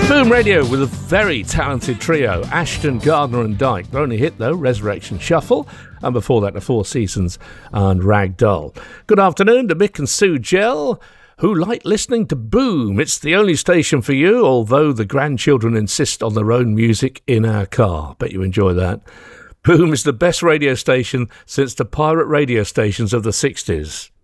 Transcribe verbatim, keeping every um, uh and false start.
Boom Radio with a very talented trio, Ashton, Gardner and Dyke. Their only hit, though, Resurrection Shuffle, and before that, The Four Seasons and Ragdoll. Good afternoon to Mick and Sue Gell, who like listening to Boom. It's the only station for you, although the grandchildren insist on their own music in our car. Bet you enjoy that. Boom is the best radio station since the pirate radio stations of the sixties.